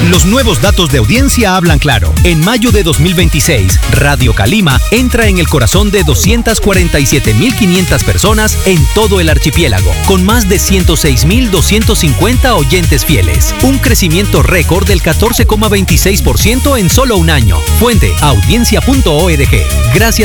Los nuevos datos de audiencia hablan claro. En mayo de 2026, Radio Calima entra en el corazón de 247.500 personas en todo el archipiélago, con más de 106.250 oyentes fieles. Un crecimiento récord del 14,26% en solo un año. Fuente, audiencia.org. Gracias